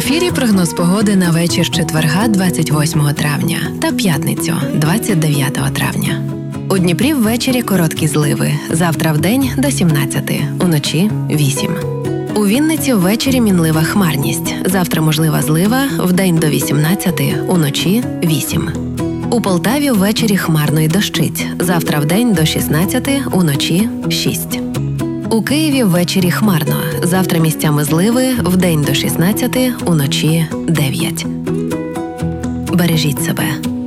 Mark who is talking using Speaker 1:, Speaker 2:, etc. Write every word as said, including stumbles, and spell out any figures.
Speaker 1: ефірі прогноз погоди на вечір четверга двадцять восьмого травня та п'ятницю двадцять дев'ятого травня. У Дніпрі ввечері короткі зливи, завтра вдень до сімнадцяти, уночі вісім. У Вінниці ввечері мінлива хмарність, завтра можлива злива, вдень до вісімнадцяти, уночі вісім. У Полтаві ввечері хмарно й дощить, завтра вдень до шістнадцяти, уночі шість. У Києві ввечері хмарно, завтра місцями зливи, вдень до шістнадцяти, уночі дев'ять. Бережіть себе.